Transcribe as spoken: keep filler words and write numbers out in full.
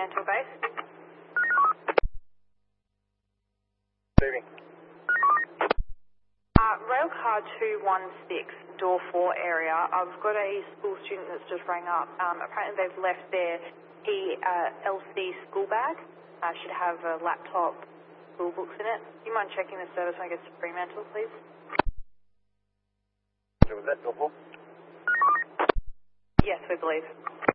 Fremantle base. Moving. Uh, Railcar two one six, door four area. I've got a school student that's just rang up. Um, apparently they've left their P, uh, L C school bag. Uh, should have a laptop, school books in it. Do you mind checking the service when I get to Fremantle, please? Was that door four? Yes, we believe.